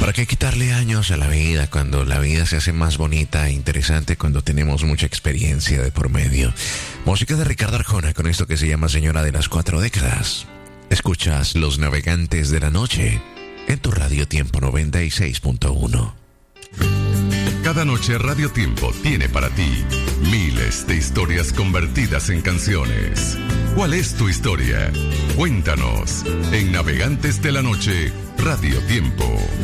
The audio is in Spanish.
¿Para qué quitarle años a la vida cuando la vida se hace más bonita e interesante cuando tenemos mucha experiencia de por medio? Música de Ricardo Arjona con esto que se llama Señora de las 4 décadas. Escuchas Los Navegantes de la Noche en tu Radio Tiempo 96.1. Cada noche Radio Tiempo tiene para ti miles de historias convertidas en canciones. ¿Cuál es tu historia? Cuéntanos en Navegantes de la Noche, Radio Tiempo.